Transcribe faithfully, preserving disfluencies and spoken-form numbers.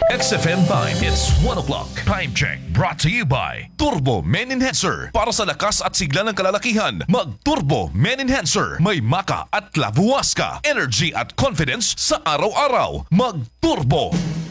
X F M Time, it's one o'clock. Time check brought to you by Turbo Men Enhancer. Para sa lakas at sigla ng kalalakihan, mag-Turbo Men Enhancer. May maka at lavuas ka. Energy at confidence sa araw-araw. Mag-Turbo.